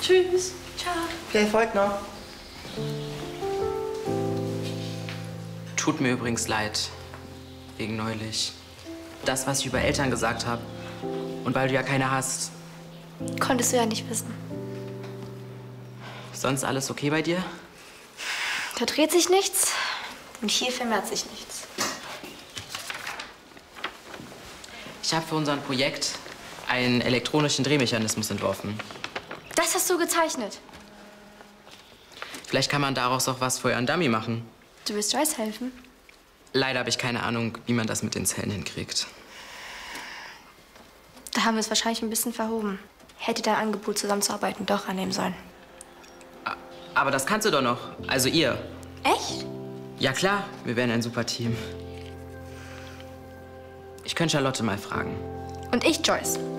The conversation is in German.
Tschüss. Ciao. Viel Erfolg noch. Tut mir übrigens leid. Wegen neulich. Das, was ich über Eltern gesagt habe. Und weil du ja keine hast. Konntest du ja nicht wissen. Sonst alles okay bei dir? Da dreht sich nichts und hier vermehrt sich nichts. Ich habe für unser Projekt einen elektronischen Drehmechanismus entworfen. Das hast du gezeichnet. Vielleicht kann man daraus auch was für euren Dummy machen. Du willst Joyce helfen? Leider habe ich keine Ahnung, wie man das mit den Zellen hinkriegt. Da haben wir es wahrscheinlich ein bisschen verhoben. Hätte dein Angebot, zusammenzuarbeiten, doch annehmen sollen. Aber das kannst du doch noch. Also ihr. Echt? Ja klar, wir wären ein super Team. Ich könnte Charlotte mal fragen. Und ich, Joyce.